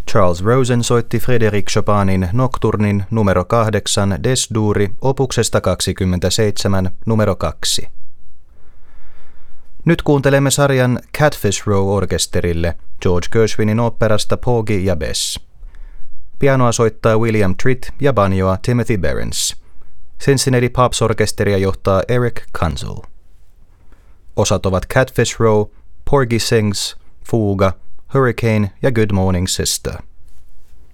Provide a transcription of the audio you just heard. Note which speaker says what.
Speaker 1: Charles Rosen soitti Frédéric Chopinin Nocturnin numero 8 Des-duuri opuksesta 27 numero 2. Nyt kuuntelemme sarjan Catfish Row-orkesterille George Gershwinin oopperasta Porgy ja Bess. Pianoa soittaa William Tritt ja banjoa Timothy Behrens. Cincinnati Pops-orkesteria johtaa Eric Kunzel. Osat ovat Catfish Row, Porgy Sings, Fuga, Hurricane ja Good Morning Sister.